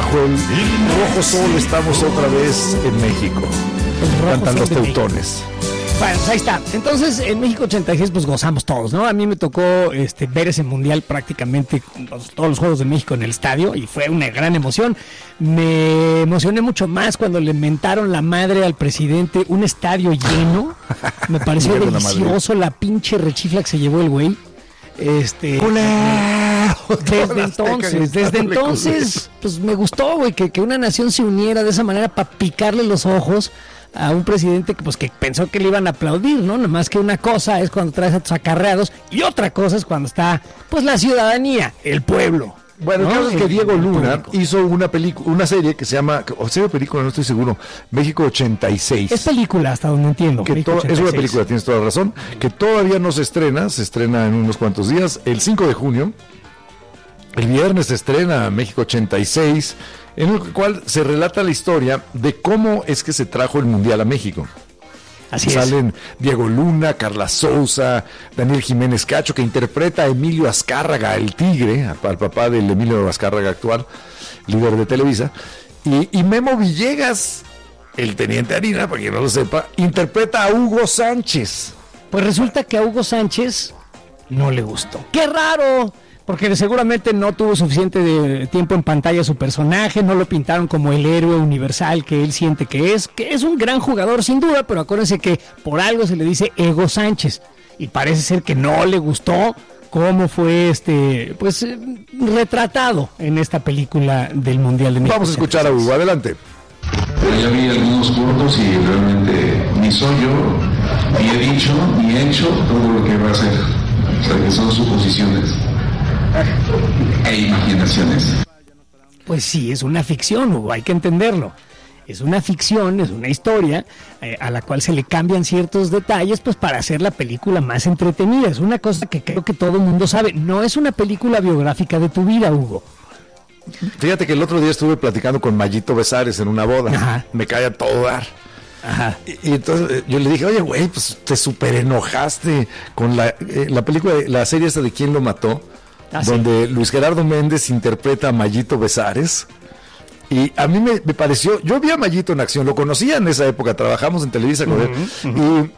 bajo el rojo sol estamos otra vez en México. Cantan los teutones. Bueno, ahí está. Entonces, en México 86, pues gozamos todos, ¿no? A mí me tocó ver ese mundial prácticamente todos los Juegos de México en el estadio y fue una gran emoción. Me emocioné mucho más cuando le mentaron la madre al presidente, un estadio lleno. Me pareció delicioso la pinche rechifla que se llevó el güey. Desde entonces, pues me gustó, güey, que una nación se uniera de esa manera para picarle los ojos a un presidente que pensó que le iban a aplaudir, ¿no? Nada más que una cosa es cuando traes a tus acarreados y otra cosa es cuando está, pues, la ciudadanía, el pueblo. Bueno, el caso es que Diego Luna hizo una serie que se llama, o serie o película, no estoy seguro, México 86. Es película, hasta donde entiendo. Es una película, tienes toda la razón, que todavía no se estrena en unos cuantos días, el 5 de junio. El viernes se estrena México 86, en el cual se relata la historia de cómo es que se trajo el Mundial a México. Así Salen Diego Luna, Carla Souza, Daniel Jiménez Cacho, que interpreta a Emilio Azcárraga, el Tigre, al papá del Emilio Azcárraga actual, líder de Televisa, y Memo Villegas, el teniente Harina, para quien no lo sepa, interpreta a Hugo Sánchez. Pues resulta que a Hugo Sánchez no le gustó. ¡Qué raro! Porque seguramente no tuvo suficiente tiempo en pantalla su personaje, no lo pintaron como el héroe universal que él siente que es un gran jugador sin duda, pero acuérdense que por algo se le dice Ego Sánchez, y parece ser que no le gustó cómo fue retratado en esta película del Mundial de México. Vamos a escuchar a Hugo, adelante. Ya vi algunos cortos y realmente ni soy yo, ni he dicho, ni he hecho todo lo que va a hacer, o sea que son suposiciones e imaginaciones. Pues sí, es una ficción, Hugo, hay que entenderlo. Es una ficción, es una historia a la cual se le cambian ciertos detalles pues para hacer la película más entretenida. Es una cosa que creo que todo el mundo sabe. No es una película biográfica de tu vida, Hugo. Fíjate que el otro día estuve platicando con Mayito Besares en una boda. Ajá. Me cae a todo dar. Ajá. Y entonces yo le dije, oye, güey, pues te súper enojaste con la película, la serie esta de ¿Quién lo mató? Donde Luis Gerardo Méndez interpreta a Mayito Besares. Y a mí me pareció, yo vi a Mayito en acción, lo conocía en esa época, trabajamos en Televisa con él, y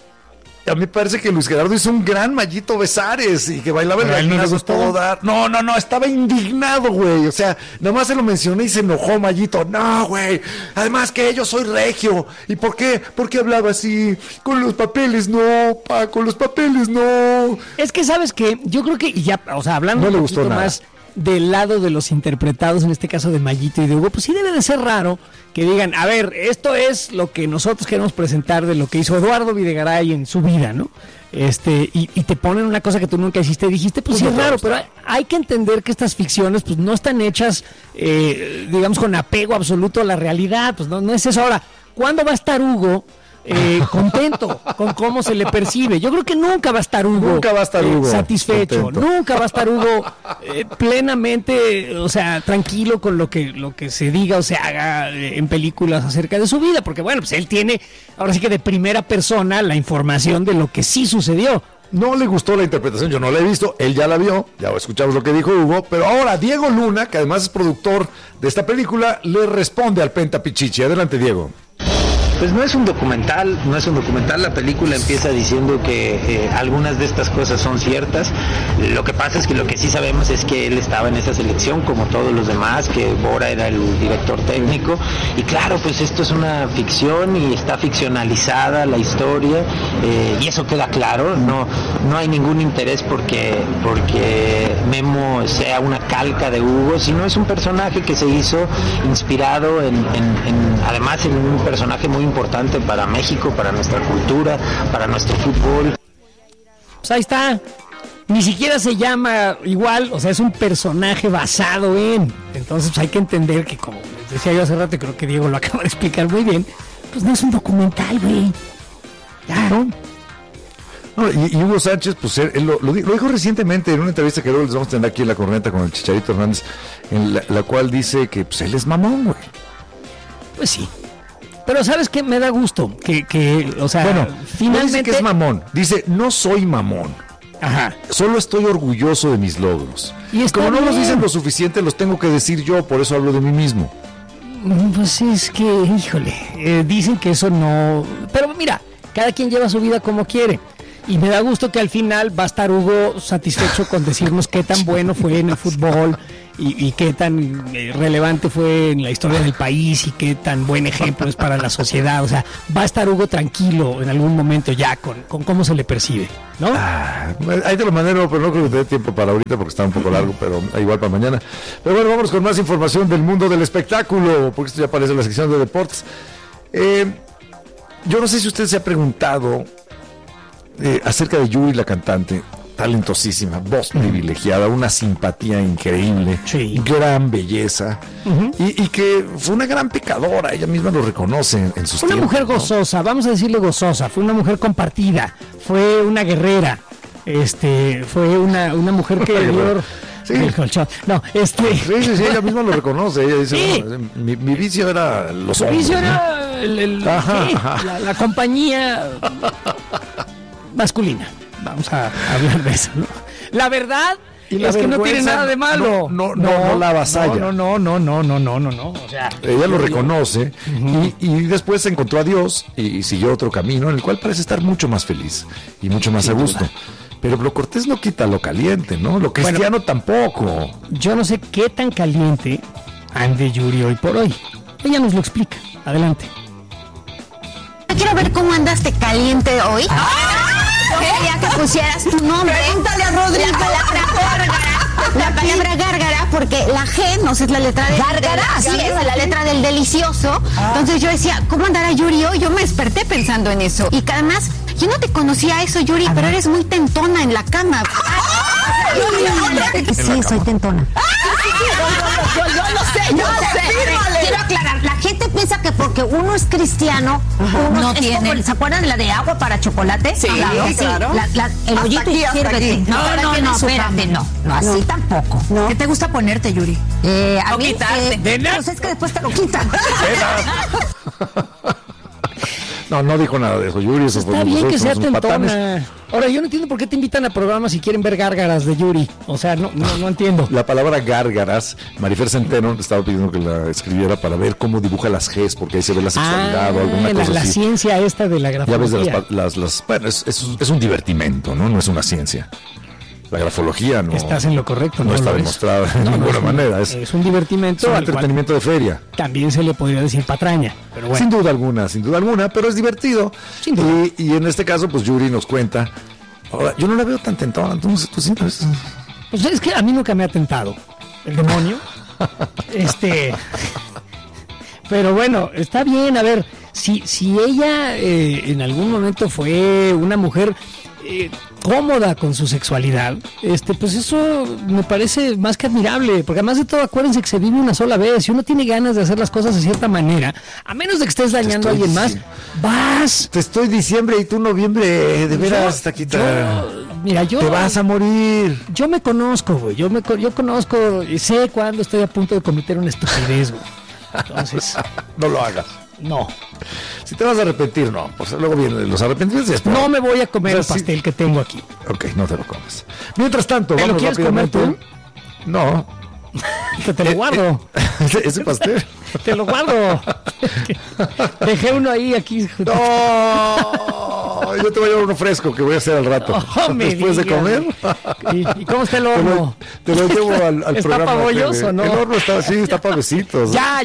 a mí me parece que Luis Gerardo hizo un gran Mayito Besares y que bailaba el gallinazo todo dar. No, estaba indignado, güey. O sea, nada más se lo mencioné y se enojó Mayito. No, güey. Además que yo soy regio. ¿Y por qué? ¿Por qué hablaba así? Con los papeles no, con los papeles no. Es que sabes que yo creo que ya, o sea, hablando no le un gustó poquito nada. Más del lado de los interpretados, en este caso de Mayito y de Hugo, pues sí debe de ser raro que digan, a ver, esto es lo que nosotros queremos presentar de lo que hizo Eduardo Videgaray en su vida, ¿no? Y te ponen una cosa que tú nunca hiciste, dijiste, pues sí es raro, pero hay que entender que estas ficciones pues no están hechas, digamos, con apego absoluto a la realidad, pues no es eso. Ahora, ¿cuándo va a estar Hugo contento con cómo se le percibe? Yo creo que nunca va a estar Hugo, satisfecho, contento. Nunca va a estar Hugo plenamente, o sea, tranquilo con lo que se diga o se haga en películas acerca de su vida, porque bueno, pues él tiene ahora sí que de primera persona la información de lo que sí sucedió. No le gustó la interpretación, yo no la he visto, él ya la vio, ya escuchamos lo que dijo Hugo, pero ahora Diego Luna, que además es productor de esta película, le responde al Penta Pichichi. Adelante, Diego. Pues no es un documental, la película empieza diciendo que algunas de estas cosas son ciertas. Lo que pasa es que lo que sí sabemos es que él estaba en esa selección como todos los demás, que Bora era el director técnico, y claro, pues esto es una ficción y está ficcionalizada la historia, y eso queda claro, no hay ningún interés porque Memo sea una calca de Hugo, sino es un personaje que se hizo inspirado además en un personaje muy importante para México, para nuestra cultura, para nuestro fútbol. Pues ahí está. Ni siquiera se llama igual, o sea, es un personaje basado en. Entonces pues hay que entender que, como les decía yo hace rato, creo que Diego lo acaba de explicar muy bien, pues no es un documental, güey. Ya, ¿no? No, y Hugo Sánchez, pues él lo dijo recientemente en una entrevista que luego les vamos a tener aquí en La Corneta con el Chicharito Hernández, en la cual dice que pues él es mamón, güey. Pues sí. Pero ¿sabes qué? Me da gusto que o sea, bueno, finalmente... no dice que es mamón, dice no soy mamón. Ajá. Solo estoy orgulloso de mis logros. Y está como no los bien. dicen lo suficiente, los tengo que decir yo, por eso hablo de mí mismo. Pues es que, híjole, dicen que eso no... Pero mira, cada quien lleva su vida como quiere. Y me da gusto que al final va a estar Hugo satisfecho con decirnos qué tan bueno fue en el fútbol y qué tan relevante fue en la historia del país y qué tan buen ejemplo es para la sociedad. O sea, va a estar Hugo tranquilo en algún momento ya con cómo se le percibe, ¿no? Ahí te lo mandé, pero no creo que te dé tiempo para ahorita porque está un poco largo, pero igual para mañana. Pero bueno, vamos con más información del mundo del espectáculo, porque esto ya aparece en la sección de deportes. Yo no sé si usted se ha preguntado acerca de Yuri, la cantante, talentosísima, voz privilegiada, una simpatía increíble, Sí. gran belleza, y que fue una gran pecadora, ella misma lo reconoce en sus Fue una tiempos, mujer ¿no? gozosa, vamos a decirle gozosa, fue una mujer compartida, fue una guerrera, fue una mujer que dio Sí. el colchón. No, Sí, ella misma lo reconoce, ella dice, Sí. bueno, mi vicio era los su hombres, vicio ¿no? era Ajá, sí, ajá. la compañía masculina. Vamos a hablar de eso, ¿no? La verdad Y la es que no tiene vergüenza nada de malo. no la avasalla. No. O sea, Ella lo reconoce y después encontró a Dios y siguió otro camino en el cual parece estar mucho más feliz y mucho más a gusto. Pero lo cortés no quita lo caliente, ¿no? Lo cristiano tampoco. yo no sé qué tan caliente ande Yuri hoy por hoy. Ella nos lo explica. Adelante. Quiero ver cómo andaste caliente hoy. Yo quería que pusieras tu nombre. Pregúntale a Rodrigo. La palabra gárgara. La palabra gárgara, porque la G no sé, es la letra de... ¿Gárgara? Sí, es la letra del delicioso. Entonces yo decía, ¿cómo andará Yuri hoy? Yo me desperté pensando en eso. Y que además, yo no te conocía eso, Yuri, pero eres muy tentona en la cama. Sí, soy tentona. Yo lo sé. Quiero aclarar, la gente piensa que porque uno es cristiano, uno no tiene. Como, ¿se acuerdan de la de agua para chocolate? Sí, claro. El hoyito y sírvete. No, espérate, no, así tampoco. No. ¿Qué te gusta ponerte, Yuri? A mí, quitarte. pues es que después te lo quitan. No dijo nada de eso, Yuri. Eso Está bien que sea tentona. Ahora, yo no entiendo por qué te invitan a programas si quieren ver gárgaras de Yuri. O sea, no entiendo. La palabra gárgaras, Marifer Centeno le estaba pidiendo que la escribiera para ver cómo dibuja las Gs, porque ahí se ve la sexualidad o alguna cosa la así. ciencia esta de la Ya grafología. ves de las bueno, es un divertimento, ¿no? No es una ciencia. La grafología no, Estás en lo correcto, no no está lo es. demostrada de No, ninguna es un- manera. es un divertimento Es un al cual entretenimiento de feria. también se le podría decir patraña. Pero bueno. Sin duda alguna, pero es divertido. Sin duda. Y en este caso, pues Yuri nos cuenta. Ahora, yo no la veo tan tentona, entonces tú sientes. Pues es que a mí nunca me ha tentado el demonio. Pero bueno, está bien. A ver, si ella en algún momento fue una mujer cómoda con su sexualidad, pues eso me parece más que admirable, porque además de todo, acuérdense que se vive una sola vez. Si uno tiene ganas de hacer las cosas de cierta manera, a menos de que estés dañando a estoy alguien más, diciendo. vas. Te estoy diciembre y tú noviembre, de veras, Taquita. Mira, Te vas a morir. Yo me conozco, güey. Yo conozco y sé cuándo estoy a punto de cometer una estupidez, güey. Entonces, No lo hagas. no. Si te vas a arrepentir, no. Pues luego vienen los arrepentimientos y después. No me voy a comer O el sea, sí. pastel que tengo aquí. Ok, no te lo comes. Mientras tanto, ¿Te lo vamos quieres comer rápidamente. No. Que te lo guardo. Ese pastel. Te lo guardo. Dejé uno ahí, aquí. No, yo te voy a llevar uno fresco que voy a hacer al rato. Oh, me Después de digas. comer. ¿Y cómo está el horno? Te lo llevo al ¿Está programa. pavolloso o no? El horno está, sí, está para besitos. Ya.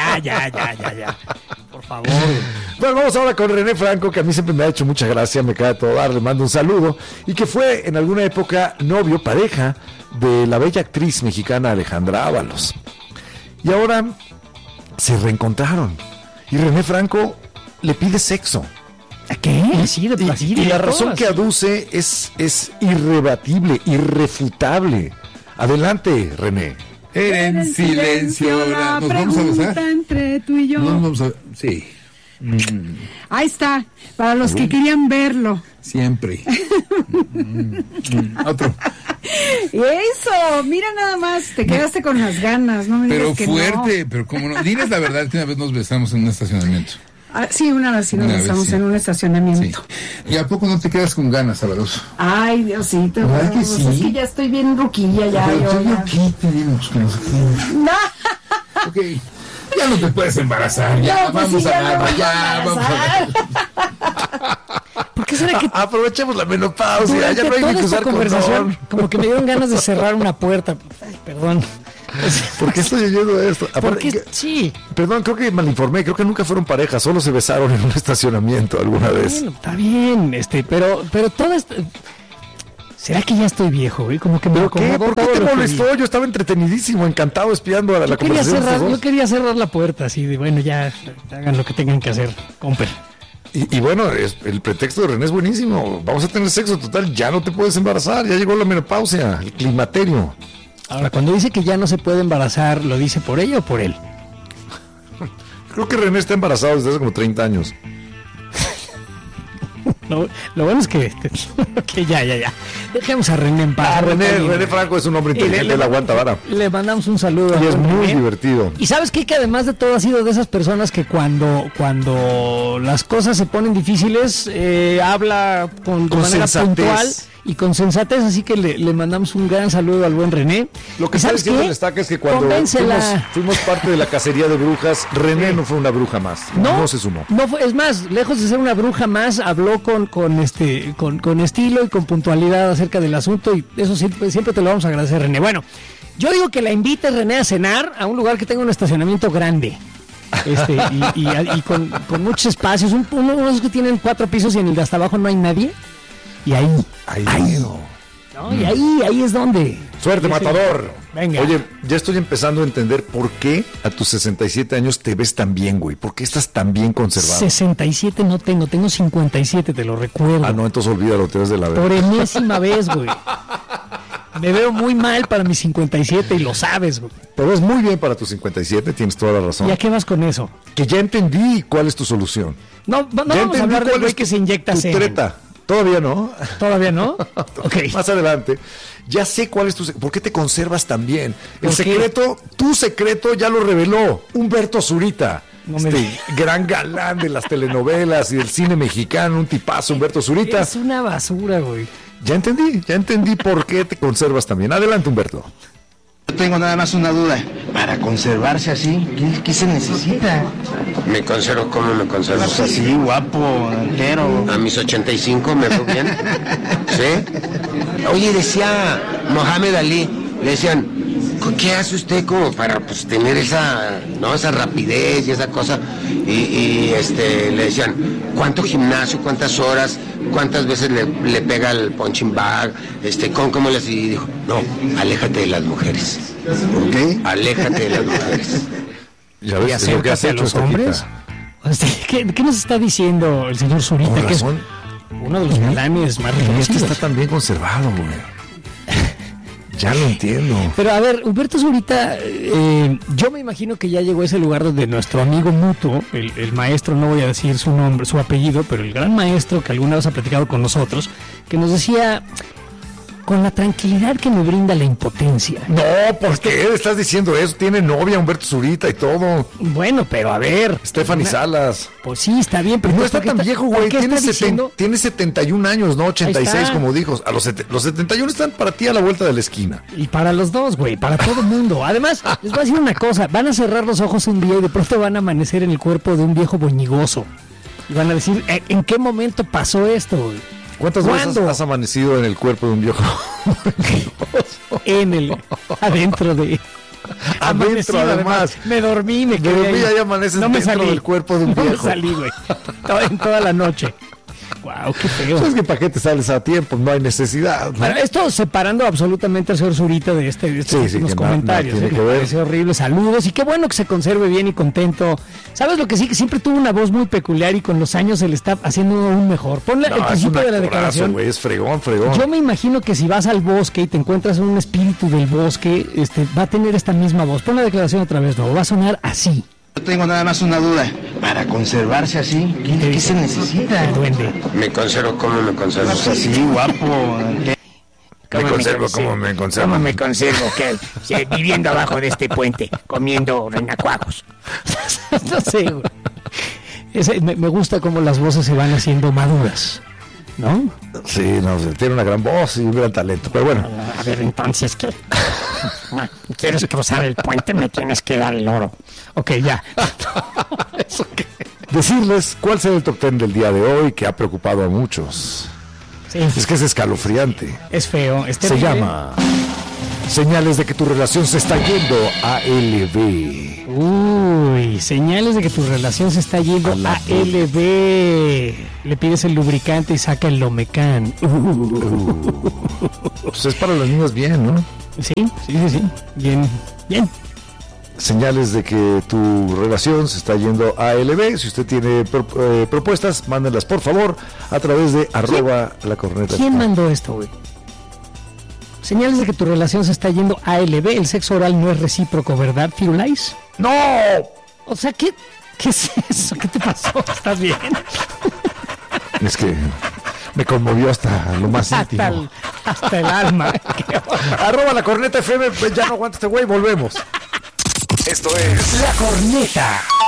Por favor. Bueno, vamos ahora con René Franco, que a mí siempre me ha hecho mucha gracia, me cae a todo dar, le mando un saludo, y que fue en alguna época novio, pareja de la bella actriz mexicana Alejandra Ábalos. Y ahora se reencontraron, y René Franco le pide sexo. ¿A qué? Sí, de placer. Y la razón que aduce es irrebatible, irrefutable. Adelante, René. En silencio. la ¿Nos vamos a besar? pregunta entre tú y yo. Nos vamos a... Sí, Ahí está, para los que querían verlo. siempre. Otro. Eso, mira nada más, te quedaste con las ganas, no me Pero digas que fuerte, pero como no. Diles la verdad que una vez nos besamos en un estacionamiento. no. Sí, una vez sí nos besamos en un estacionamiento. Sí. ¿Y a poco no te quedas con ganas, Sabroso? Ay, Diosito. ¿Verdad que sí? Es que ya estoy bien ruquilla ya. ¿Qué tenemos que nos No. Ok, ya no te puedes embarazar. Ya, vamos a nada, ya, vamos a. ¿Por qué será que aprovechemos la menopausia? Ya no hay ni que usar conversación? Como que me dieron ganas de cerrar una puerta. Ay, perdón. ¿Por qué estoy oyendo esto? Porque sí. Perdón, creo que malinformé. Creo que nunca fueron pareja, solo se besaron en un estacionamiento alguna vez. Bueno, está bien, pero todo esto. ¿Será que ya estoy viejo, güey? Como que me acomodó. ¿Por qué te molestó? Yo estaba entretenidísimo, encantado, espiando a la conversación. Yo quería cerrar la puerta, así de, bueno, ya hagan lo que tengan que hacer. Compren. Y bueno, el pretexto de René es buenísimo. Vamos a tener sexo total, ya no te puedes embarazar, ya llegó la menopausia, el climaterio. Ahora, cuando dice que ya no se puede embarazar, ¿lo dice por ella o por él? Creo que René está embarazado desde hace como 30 años. Lo bueno es que ya. Dejemos a René en paz. René Franco es un hombre inteligente, él aguanta vara. Le mandamos un saludo. Y es muy divertido. Y ¿sabes qué? Que además de todo ha sido de esas personas que cuando las cosas se ponen difíciles, habla de manera puntual y con sensatez, así que le mandamos un gran saludo al buen René. Lo que está diciendo el Estaca es que cuando fuimos parte de la cacería de brujas, René no fue una bruja más, no se sumó. No fue, es más, lejos de ser una bruja más, habló con estilo y con puntualidad acerca del asunto, y eso siempre te lo vamos a agradecer, René. Bueno, yo digo que la invite, René, a cenar a un lugar que tenga un estacionamiento grande. Y con muchos espacios, unos que tienen 4 pisos y en el de hasta abajo no hay nadie. Y ahí. ¿No? Y ahí es donde. Suerte, matador. Venga. Oye, ya estoy empezando a entender por qué a tus 67 años te ves tan bien, güey. ¿Por qué estás tan bien conservado? 67 no tengo 57, te lo recuerdo. Ah, no, entonces olvídalo, te ves de la vez. Por enésima vez, güey. Me veo muy mal para mis 57 y lo sabes, güey. Te ves muy bien para tus 57, tienes toda la razón. ¿Y a qué vas con eso? Que ya entendí cuál es tu solución. No vamos a hablar del güey que se inyecta semen. Treta. ¿Todavía no? ¿Todavía no? Okay. Más adelante. Ya sé cuál es ¿por qué te conservas tan bien? El secreto, tu secreto ya lo reveló Humberto Zurita. Gran galán de las telenovelas y del cine mexicano, un tipazo, Humberto Zurita. Es una basura, güey. Ya entendí por qué te conservas tan bien. Adelante, Humberto. Yo tengo nada más una duda. Para conservarse así, ¿qué se necesita? Me conservo, ¿cómo me conservo? Pues así, guapo, entero. A mis 85 me veo bien. ¿Sí? Oye, decía Mohamed Ali, le decían, ¿qué hace usted como para tener esa rapidez y esa cosa? Y le decían, ¿cuánto gimnasio, cuántas horas, cuántas veces le pega el punching bag? ¿Cómo le hace? Y dijo, no, aléjate de las mujeres. ¿Ok? Aléjate de las mujeres. ¿Ya ves lo que has hecho, los hombres? ¿Qué nos está diciendo el señor Zurita? Que es uno de los galanes más reconocidos. Está tan bien conservado, güey. Ya lo entiendo. Pero a ver, Humberto Zurita, yo me imagino que ya llegó a ese lugar donde nuestro amigo mutuo, el maestro, no voy a decir su nombre, su apellido, pero el gran maestro que alguna vez ha platicado con nosotros, que nos decía, con la tranquilidad que me brinda la impotencia. No, ¿por qué estás diciendo eso? Tiene novia Humberto Zurita y todo. Bueno, pero a ver. Stephanie Salas. Pues sí, está bien, pero no está tan viejo, güey. Tiene 71 años, no 86, como dijo. A los 71 están para ti a la vuelta de la esquina. Y para los dos, güey, para todo el mundo. Además, les voy a decir una cosa. Van a cerrar los ojos un día y de pronto van a amanecer en el cuerpo de un viejo boñigoso. Y van a decir, ¿en qué momento pasó esto, güey? ¿Cuántas veces has amanecido en el cuerpo de un viejo? Adentro, además. Me dormí y me quedé y amaneces dentro del cuerpo de un viejo. No me salí, güey. En toda la noche. Wow, qué feo. ¿Sabes que para qué te sales a tiempo? No hay necesidad, ¿no? Bueno, esto separando absolutamente al señor Zurita de estos comentarios. Me parece horrible. Saludos y qué bueno que se conserve bien y contento. ¿Sabes lo que sí? Que siempre tuvo una voz muy peculiar y con los años se le está haciendo aún mejor. Ponle el principio de la declaración. Güey, es fregón. Yo me imagino que si vas al bosque y te encuentras un espíritu del bosque, va a tener esta misma voz. Pon la declaración otra vez, no, va a sonar así. Yo tengo nada más una duda. Para conservarse así, ¿qué se necesita? El duende. Me conservo, ¿cómo me conservo? Pues así, guapo. Me conservo, ¿cómo me conservo? ¿Cómo me conservo? ¿Qué? Viviendo abajo de este puente, comiendo renacuajos. No sé, güey. Me gusta cómo las voces se van haciendo maduras, ¿no? Sí, no, tiene una gran voz y un gran talento, pero bueno. A ver, entonces, ¿qué? ¿Quieres cruzar el puente? Me tienes que dar el oro. Ok, ya. ¿Eso qué? Decirles cuál será el top 10 del día de hoy que ha preocupado a muchos. Sí. Es que es escalofriante. Es feo. Se llama Señales de que tu relación se está yendo a LB. Uy, señales de que tu relación se está yendo a LB. Le pides el lubricante y saca el Lomecan. Pues es para los niños bien, ¿no? Sí. Bien. Señales de que tu relación se está yendo a LB. Si usted tiene propuestas, mándenlas por favor a través de @lacorneta. ¿Quién mandó esto, güey? Señales de que tu relación se está yendo a LB. El sexo oral no es recíproco, ¿verdad, Firulais? ¡No! O sea, ¿qué es eso? ¿Qué te pasó? ¿Estás bien? Es que me conmovió hasta lo más íntimo. Hasta el alma. @lacorneta FM. Ya no aguanta este güey, volvemos. Esto es La Corneta.